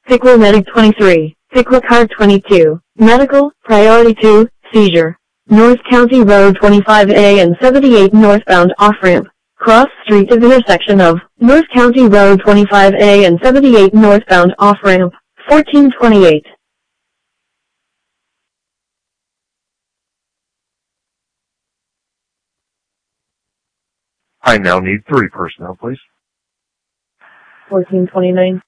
Piqua Medic 23, Piqua Car 22, Medical, Priority 2, Seizure. North County Road 25A and 78 northbound off-ramp. Cross street of intersection of North County Road 25A and 78 northbound off-ramp, 1428. I now need 3 personnel, please. 1429.